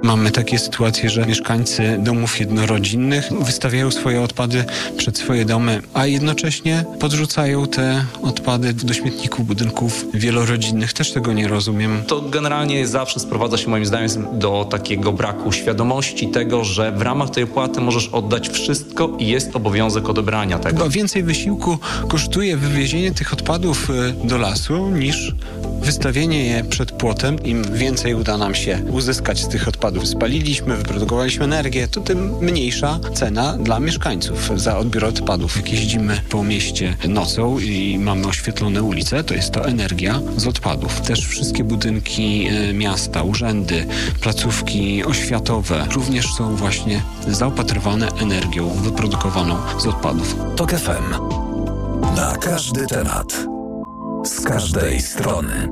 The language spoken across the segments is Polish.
Mamy takie sytuacje, że mieszkańcy domów jednorodzinnych wystawiają swoje odpady przed swoje domy, a jednocześnie podrzucają te odpady do śmietników budynków wielorodzinnych. Też tego nie rozumiem. To generalnie zawsze sprowadza się moim zdaniem do takiego braku świadomości tego, że w ramach tej opłaty możesz oddać wszystko i jest obowiązek odebrania tego. Bo więcej wysiłku kosztuje wywiezienie tych odpadów do lasu niż wystawienie je przed płotem. Im więcej uda nam się uzyskać z tych odpadów. Spaliliśmy, wyprodukowaliśmy energię, to tym mniejsza cena dla mieszkańców za odbiór odpadów. Jak jeździmy po mieście nocą i mamy oświetlone ulice, to jest to energia z odpadów. Też wszystkie budynki miasta, urzędy, placówki oświatowe również są właśnie zaopatrywane energią wyprodukowaną z odpadów. TOK FM. Na każdy temat. Z każdej strony.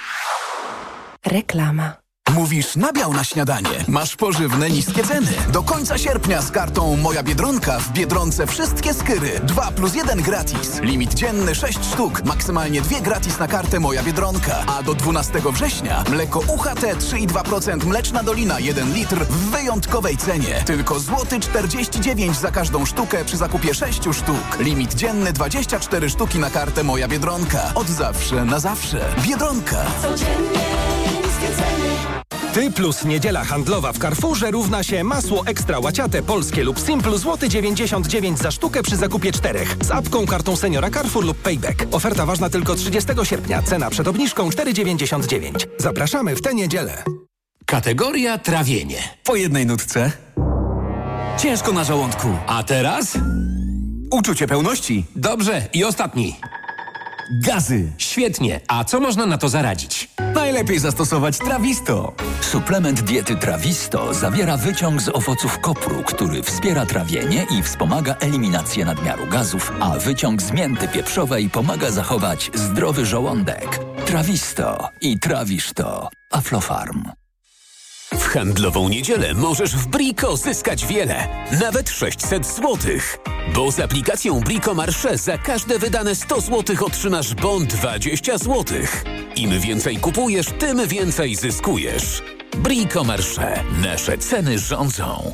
Reklama. Mówisz nabiał na śniadanie. Masz pożywne niskie ceny. Do końca sierpnia z kartą Moja Biedronka w Biedronce wszystkie skyry. 2+1 gratis. Limit dzienny 6 sztuk. Maksymalnie 2 gratis na kartę Moja Biedronka. A do 12 września mleko UHT 3,2% Mleczna Dolina 1 litr w wyjątkowej cenie. Tylko złoty 49 za każdą sztukę przy zakupie 6 sztuk. Limit dzienny 24 sztuki na kartę Moja Biedronka. Od zawsze na zawsze. Biedronka. Codziennie niskie ceny. Ty plus niedziela handlowa w Carrefourze równa się masło ekstra łaciate polskie lub Simple złoty 99 za sztukę przy zakupie 4. Z apką, kartą seniora Carrefour lub Payback. Oferta ważna tylko 30 sierpnia. Cena przed obniżką 4,99. Zapraszamy w tę niedzielę. Kategoria trawienie. Po jednej nutce. Ciężko na żołądku. A teraz? Uczucie pełności. Dobrze, i ostatni. Gazy. Świetnie. A co można na to zaradzić? Najlepiej zastosować Trawisto. Suplement diety Trawisto zawiera wyciąg z owoców kopru, który wspiera trawienie i wspomaga eliminację nadmiaru gazów, a wyciąg z mięty pieprzowej pomaga zachować zdrowy żołądek. Trawisto i trawisz to. Aflofarm. W handlową niedzielę możesz w Brico zyskać wiele. Nawet 600 zł. Bo z aplikacją Brico Marché za każde wydane 100 zł otrzymasz bon 20 zł. Im więcej kupujesz, tym więcej zyskujesz. Brico Marché. Nasze ceny rządzą.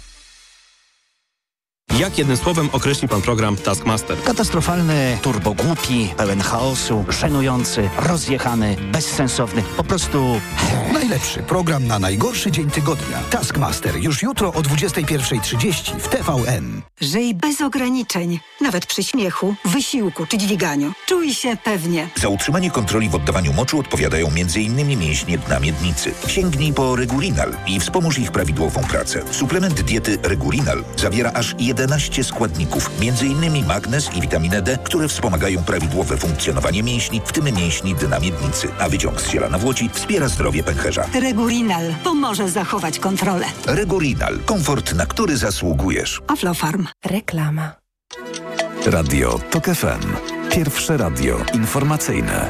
Jak jednym słowem określi pan program Taskmaster? Katastrofalny, turbogłupi, pełen chaosu, żenujący, rozjechany, bezsensowny, po prostu... Najlepszy program na najgorszy dzień tygodnia. Taskmaster już jutro o 21:30 w TVN. Żyj bez ograniczeń, nawet przy śmiechu, wysiłku czy dźwiganiu. Czuj się pewnie. Za utrzymanie kontroli w oddawaniu moczu odpowiadają m.in. mięśnie dna miednicy. Sięgnij po Regurinal i wspomóż ich prawidłową pracę. Suplement diety Regurinal zawiera aż 11 składników, m.in. magnez i witaminę D, które wspomagają prawidłowe funkcjonowanie mięśni, w tym mięśni dna miednicy. A wyciąg z ziela nawłoci wspiera zdrowie pęcherza. Regurinal pomoże zachować kontrolę. Regurinal. Komfort, na który zasługujesz. Aflofarm. Reklama. Radio TOK FM. Pierwsze radio informacyjne.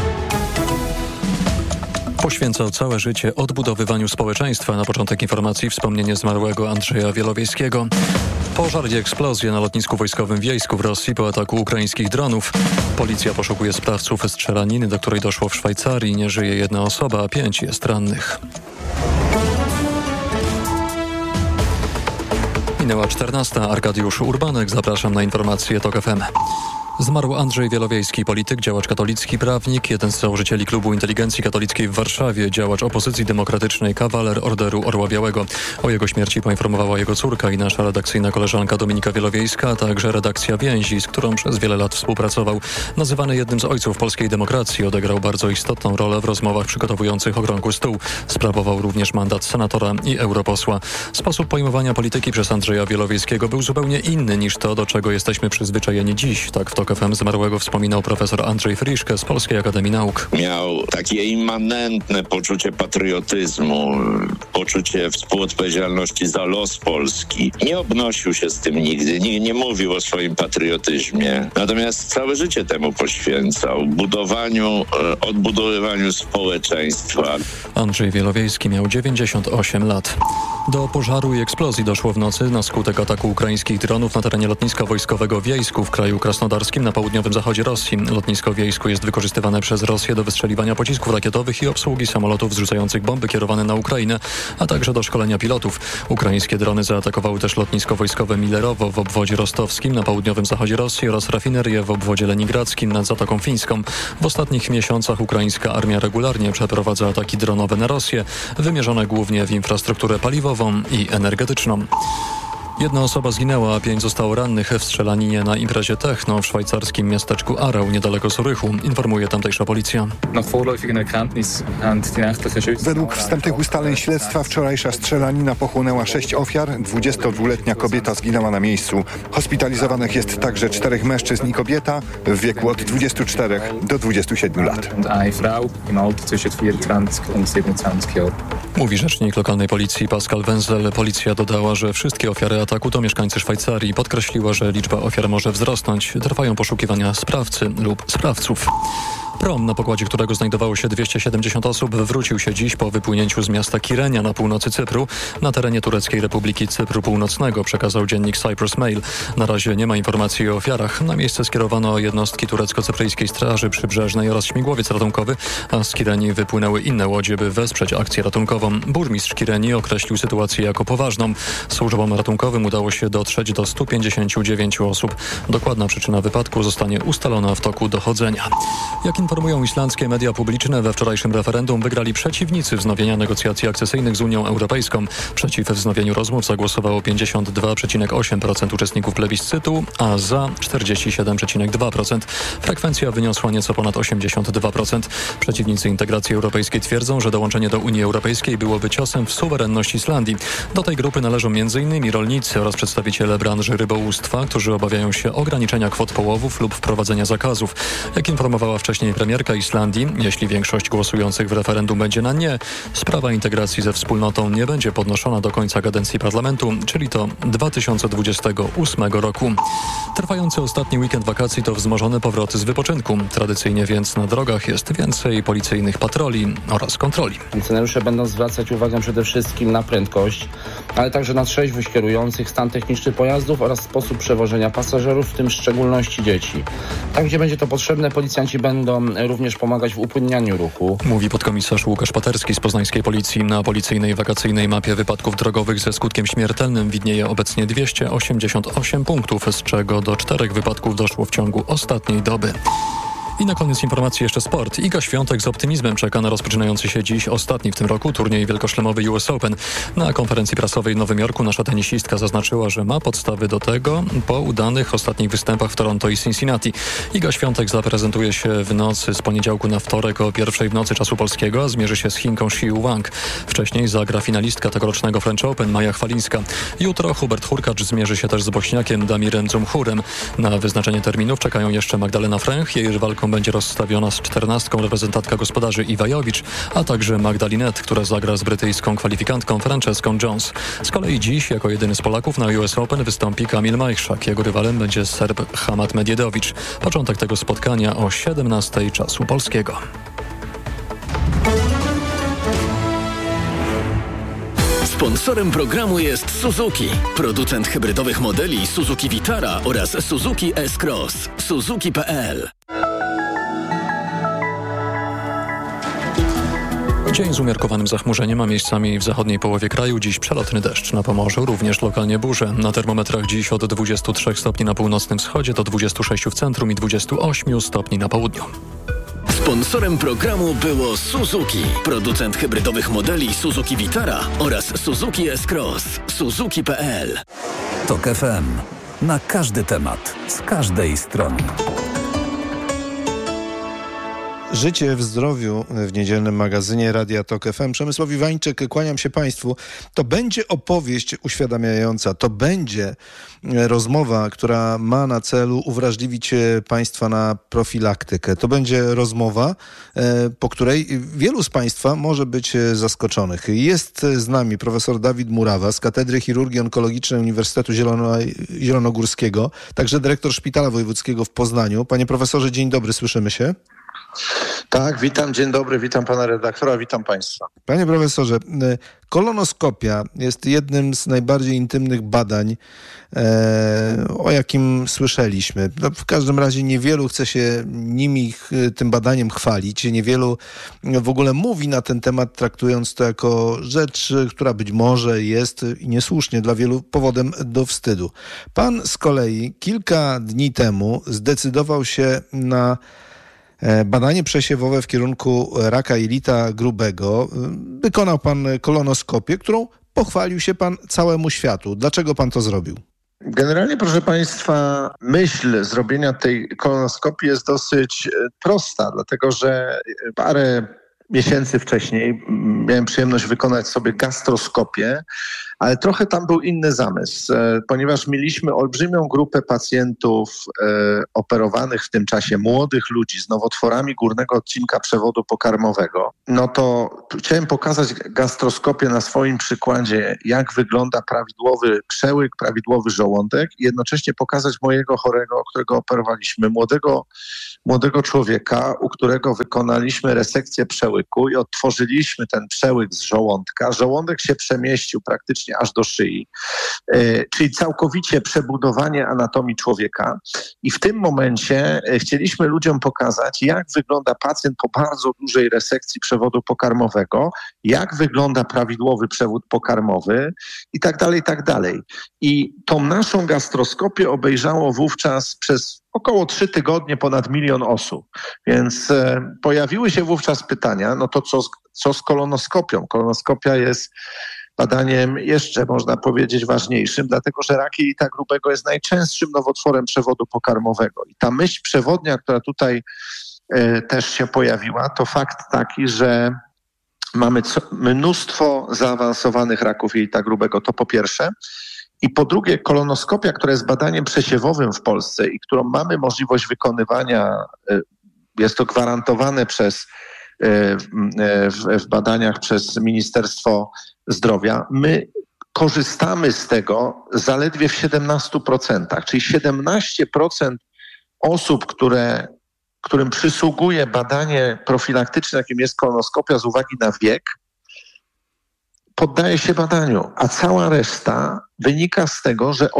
Poświęcał całe życie odbudowywaniu społeczeństwa. Na początek informacji wspomnienie zmarłego Andrzeja Wielowiejskiego. Pożar i eksplozje na lotnisku wojskowym w Jejsku w Rosji po ataku ukraińskich dronów. Policja poszukuje sprawców strzelaniny, do której doszło w Szwajcarii. Nie żyje jedna osoba, a 5 jest rannych. Minęła 14. Arkadiusz Urbanek. Zapraszam na informacje TOK FM. Zmarł Andrzej Wielowiejski, polityk, działacz katolicki, prawnik, jeden z założycieli Klubu Inteligencji Katolickiej w Warszawie, działacz opozycji demokratycznej, kawaler Orderu Orła Białego. O jego śmierci poinformowała jego córka i nasza redakcyjna koleżanka Dominika Wielowiejska, a także redakcja Więzi, z którą przez wiele lat współpracował. Nazywany jednym z ojców polskiej demokracji, odegrał bardzo istotną rolę w rozmowach przygotowujących okrągły stół. Sprawował również mandat senatora i europosła. Sposób pojmowania polityki przez Andrzeja Wielowiejskiego był zupełnie inny niż to, do czego jesteśmy przyzwyczajeni dziś. Tak w TOK FM zmarłego wspominał profesor Andrzej Friszke z Polskiej Akademii Nauk. Miał takie immanentne poczucie patriotyzmu, poczucie współodpowiedzialności za los Polski. Nie obnosił się z tym nigdy, nie mówił o swoim patriotyzmie. Natomiast całe życie temu poświęcał, odbudowywaniu społeczeństwa. Andrzej Wielowiejski miał 98 lat. Do pożaru i eksplozji doszło w nocy na skutek ataku ukraińskich dronów na terenie lotniska wojskowego w Jejsku w kraju krasnodarskim Wiejskim na południowym zachodzie Rosji. Lotnisko w Wiejsku jest wykorzystywane przez Rosję do wystrzeliwania pocisków rakietowych i obsługi samolotów zrzucających bomby kierowane na Ukrainę, a także do szkolenia pilotów. Ukraińskie drony zaatakowały też lotnisko wojskowe Milerowo w obwodzie rostowskim na południowym zachodzie Rosji oraz rafinerię w obwodzie leningradzkim nad Zatoką Fińską. W ostatnich miesiącach ukraińska armia regularnie przeprowadza ataki dronowe na Rosję, wymierzone głównie w infrastrukturę paliwową i energetyczną. Jedna osoba zginęła, a 5 zostało rannych w strzelaninie na imprezie techno w szwajcarskim miasteczku Aarau niedaleko Zurychu, informuje tamtejsza policja. Według wstępnych ustaleń śledztwa wczorajsza strzelanina pochłonęła 6 ofiar, 22-letnia kobieta zginęła na miejscu. Hospitalizowanych jest także 4 mężczyzn i kobieta w wieku od 24 do 27 lat. Mówi rzecznik lokalnej policji Pascal Wenzel. Policja dodała, że wszystkie ofiary ataku to mieszkańcy Szwajcarii. Podkreśliła, że liczba ofiar może wzrosnąć. Trwają poszukiwania sprawcy lub sprawców. Prom, na pokładzie którego znajdowało się 270 osób, wywrócił się dziś po wypłynięciu z miasta Kirenia na północy Cypru, na terenie Tureckiej Republiki Cypru Północnego, przekazał dziennik Cyprus Mail. Na razie nie ma informacji o ofiarach. Na miejsce skierowano jednostki turecko-cypryjskiej Straży Przybrzeżnej oraz śmigłowiec ratunkowy, a z Kireni wypłynęły inne łodzie, by wesprzeć akcję ratunkową. Burmistrz Kireni określił sytuację jako poważną. Służbom ratunkowym udało się dotrzeć do 159 osób. Dokładna przyczyna wypadku zostanie ustalona w toku dochodzenia. Jak informują islandzkie media publiczne, we wczorajszym referendum wygrali przeciwnicy wznowienia negocjacji akcesyjnych z Unią Europejską. Przeciw wznowieniu rozmów zagłosowało 52,8% uczestników plebiscytu, a za 47,2%. Frekwencja wyniosła nieco ponad 82%. Przeciwnicy integracji europejskiej twierdzą, że dołączenie do Unii Europejskiej byłoby ciosem w suwerenność Islandii. Do tej grupy należą m.in. rolnicy oraz przedstawiciele branży rybołówstwa, którzy obawiają się ograniczenia kwot połowów lub wprowadzenia zakazów. Jak informowała wcześniej premierka Islandii, jeśli większość głosujących w referendum będzie na nie, sprawa integracji ze wspólnotą nie będzie podnoszona do końca kadencji parlamentu, czyli do 2028 roku. Trwający ostatni weekend wakacji to wzmożony powrót z wypoczynku. Tradycyjnie więc na drogach jest więcej policyjnych patroli oraz kontroli. Funkcjonariusze będą zwracać uwagę przede wszystkim na prędkość, ale także na trzeźwość kierujących, stan techniczny pojazdów oraz sposób przewożenia pasażerów, w tym w szczególności dzieci. Tam, gdzie będzie to potrzebne, policjanci będą również pomagać w upłynnianiu ruchu. Mówi podkomisarz Łukasz Paterski z poznańskiej policji. Na policyjnej wakacyjnej mapie wypadków drogowych ze skutkiem śmiertelnym widnieje obecnie 288 punktów, z czego do 4 wypadków doszło w ciągu ostatniej doby. I na koniec informacji jeszcze sport. Iga Świątek z optymizmem czeka na rozpoczynający się dziś ostatni w tym roku turniej wielkoszlemowy US Open. Na konferencji prasowej w Nowym Jorku nasza tenisistka zaznaczyła, że ma podstawy do tego po udanych ostatnich występach w Toronto i Cincinnati. Iga Świątek zaprezentuje się w nocy z poniedziałku na wtorek o 1:00 w nocy czasu polskiego, a zmierzy się z Chinką Xiu Wang. Wcześniej zagra finalistka tegorocznego French Open Maja Chwalińska. Jutro Hubert Hurkacz zmierzy się też z Bośniakiem Damirem Dzumhurem. Na wyznaczenie terminów czekają jeszcze Magdalena Fręch. Jej rywalką będzie rozstawiona z 14 reprezentantka gospodarzy Iwa Jowicz, a także Magdalinet, która zagra z brytyjską kwalifikantką Franceską Jones. Z kolei dziś jako jedyny z Polaków na US Open wystąpi Kamil Majchrzak. Jego rywalem będzie Serb Hamad Medjedowicz. Początek tego spotkania o 17:00 czasu polskiego. Sponsorem programu jest Suzuki, producent hybrydowych modeli Suzuki Vitara oraz Suzuki S-Cross. Suzuki.pl. Dzień z umiarkowanym zachmurzeniem, a miejscami w zachodniej połowie kraju dziś przelotny deszcz. Na Pomorzu również lokalnie burze. Na termometrach dziś od 23 stopni na północnym wschodzie do 26 w centrum i 28 stopni na południu. Sponsorem programu było Suzuki, producent hybrydowych modeli Suzuki Vitara oraz Suzuki S-Cross. Suzuki.pl. TOK FM. Na każdy temat, z każdej strony. Życie w zdrowiu w niedzielnym magazynie Radia TOK FM. Przemysław Iwańczyk, kłaniam się Państwu. To będzie opowieść uświadamiająca. To będzie rozmowa, która ma na celu uwrażliwić Państwa na profilaktykę. To będzie rozmowa, po której wielu z Państwa może być zaskoczonych. Jest z nami profesor Dawid Murawa z Katedry Chirurgii Onkologicznej Uniwersytetu Zielonogórskiego, także dyrektor Szpitala Wojewódzkiego w Poznaniu. Panie profesorze, dzień dobry, słyszymy się? Tak, witam, dzień dobry, witam pana redaktora, witam państwa. Panie profesorze, kolonoskopia jest jednym z najbardziej intymnych badań, o jakim słyszeliśmy. No, w każdym razie niewielu chce się tym badaniem chwalić. Niewielu w ogóle mówi na ten temat, traktując to jako rzecz, która być może jest i niesłusznie dla wielu powodem do wstydu. Pan z kolei kilka dni temu zdecydował się na badanie przesiewowe w kierunku raka jelita grubego. Wykonał pan kolonoskopię, którą pochwalił się pan całemu światu. Dlaczego pan to zrobił? Generalnie, proszę państwa, myśl zrobienia tej kolonoskopii jest dosyć prosta, dlatego że parę miesięcy wcześniej miałem przyjemność wykonać sobie gastroskopię, ale trochę tam był inny zamysł, ponieważ mieliśmy olbrzymią grupę pacjentów operowanych w tym czasie, młodych ludzi z nowotworami górnego odcinka przewodu pokarmowego. No to chciałem pokazać gastroskopię na swoim przykładzie, jak wygląda prawidłowy przełyk, prawidłowy żołądek i jednocześnie pokazać mojego chorego, którego operowaliśmy, młodego człowieka, u którego wykonaliśmy resekcję przełyku i odtworzyliśmy ten przełyk z żołądka. Żołądek się przemieścił praktycznie aż do szyi, czyli całkowicie przebudowanie anatomii człowieka. I w tym momencie chcieliśmy ludziom pokazać, jak wygląda pacjent po bardzo dużej resekcji przewodu pokarmowego, jak wygląda prawidłowy przewód pokarmowy i tak dalej, i tak dalej. I tą naszą gastroskopię obejrzało wówczas przez około 3 tygodnie ponad 1 milion osób. Więc pojawiły się wówczas pytania, no to co z kolonoskopią? Kolonoskopia jest badaniem jeszcze, można powiedzieć, ważniejszym, dlatego że rak jelita grubego jest najczęstszym nowotworem przewodu pokarmowego. I ta myśl przewodnia, która tutaj też się pojawiła, to fakt taki, że mamy mnóstwo zaawansowanych raków jelita grubego, to po pierwsze. I po drugie, kolonoskopia, która jest badaniem przesiewowym w Polsce i którą mamy możliwość wykonywania, jest to gwarantowane w badaniach przez Ministerstwo Zdrowia. My korzystamy z tego zaledwie w 17%, czyli 17% osób, którym przysługuje badanie profilaktyczne, jakim jest kolonoskopia z uwagi na wiek, poddaje się badaniu, a cała reszta wynika z tego, że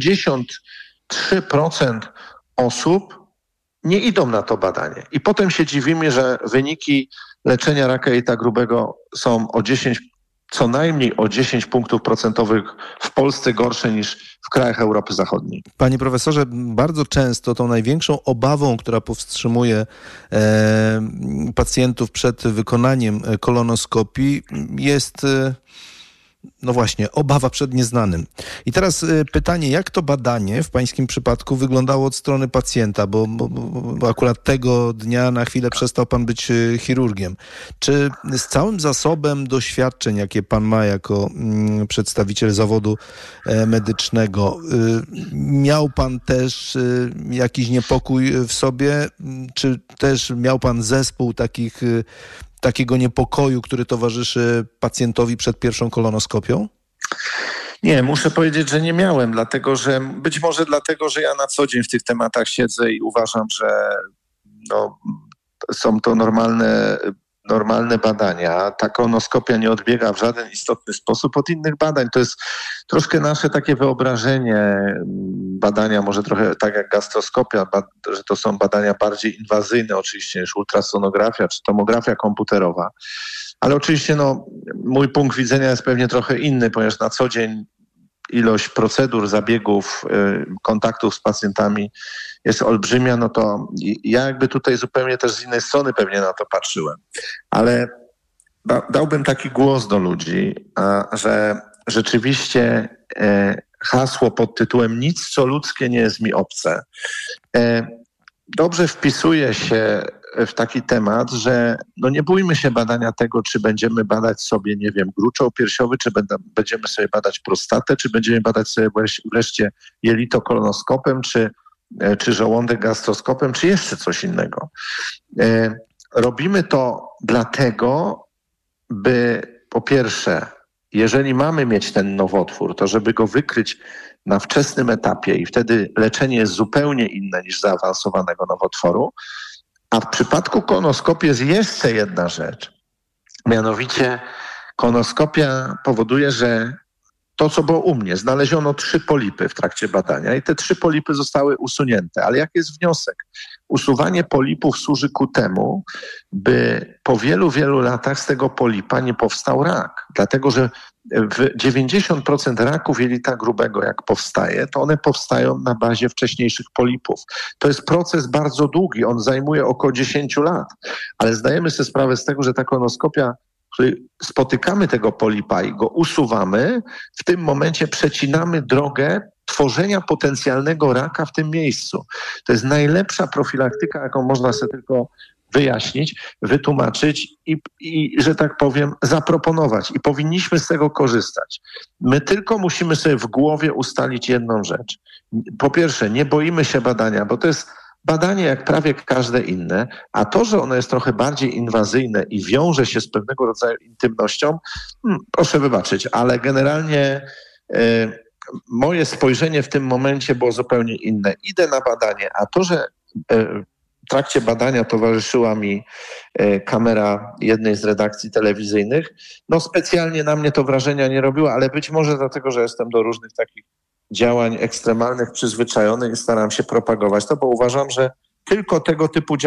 83% osób nie idą na to badanie. I potem się dziwimy, że wyniki leczenia raka jelita grubego są co najmniej o 10 punktów procentowych w Polsce gorsze niż w krajach Europy Zachodniej. Panie profesorze, bardzo często tą największą obawą, która powstrzymuje pacjentów przed wykonaniem kolonoskopii jest no właśnie, obawa przed nieznanym. I teraz pytanie, jak to badanie w pańskim przypadku wyglądało od strony pacjenta, bo akurat tego dnia na chwilę przestał pan być chirurgiem. Czy z całym zasobem doświadczeń, jakie pan ma jako przedstawiciel zawodu medycznego, miał pan też jakiś niepokój w sobie? Czy też miał pan zespół takiego niepokoju, który towarzyszy pacjentowi przed pierwszą kolonoskopią? Nie, muszę powiedzieć, że nie miałem, być może dlatego, że ja na co dzień w tych tematach siedzę i uważam, że są to normalne badania. Ta kolonoskopia nie odbiega w żaden istotny sposób od innych badań. To jest troszkę nasze takie wyobrażenie badania, może trochę tak jak gastroskopia, że to są badania bardziej inwazyjne oczywiście niż ultrasonografia czy tomografia komputerowa. Ale oczywiście mój punkt widzenia jest pewnie trochę inny, ponieważ na co dzień ilość procedur, zabiegów, kontaktów z pacjentami jest olbrzymia, no to ja jakby tutaj zupełnie też z innej strony pewnie na to patrzyłem. Ale dałbym taki głos do ludzi, że rzeczywiście hasło pod tytułem "Nic co ludzkie nie jest mi obce" dobrze wpisuje się w taki temat, że nie bójmy się badania tego, czy będziemy badać sobie, nie wiem, gruczoł piersiowy, czy będziemy sobie badać prostatę, czy będziemy badać sobie wreszcie jelito kolonoskopem, czy żołądek gastroskopem, czy jeszcze coś innego. Robimy to dlatego, by po pierwsze, jeżeli mamy mieć ten nowotwór, to żeby go wykryć na wczesnym etapie i wtedy leczenie jest zupełnie inne niż zaawansowanego nowotworu, A w przypadku kolonoskopii jest jeszcze jedna rzecz. Mianowicie kolonoskopia powoduje, że to, co było u mnie, znaleziono 3 polipy w trakcie badania i te 3 polipy zostały usunięte. Ale jaki jest wniosek? Usuwanie polipów służy ku temu, by po wielu, wielu latach z tego polipa nie powstał rak. Dlatego, że w 90% raków jelita grubego, jak powstaje, to one powstają na bazie wcześniejszych polipów. To jest proces bardzo długi, on zajmuje około 10 lat. Ale zdajemy sobie sprawę z tego, że ta kolonoskopia, w której spotykamy tego polipa i go usuwamy, w tym momencie przecinamy drogę tworzenia potencjalnego raka w tym miejscu. To jest najlepsza profilaktyka, jaką można sobie tylko wyjaśnić, wytłumaczyć i, że tak powiem, zaproponować. I powinniśmy z tego korzystać. My tylko musimy sobie w głowie ustalić jedną rzecz. Po pierwsze, nie boimy się badania, bo to jest badanie jak prawie każde inne, a to, że ono jest trochę bardziej inwazyjne i wiąże się z pewnego rodzaju intymnością, proszę wybaczyć, ale generalnie moje spojrzenie w tym momencie było zupełnie inne. Idę na badanie, a to, że w trakcie badania towarzyszyła mi kamera jednej z redakcji telewizyjnych, no specjalnie na mnie to wrażenia nie robiło, ale być może dlatego, że jestem do różnych takich działań ekstremalnych przyzwyczajony i staram się propagować to, bo uważam, że tylko tego typu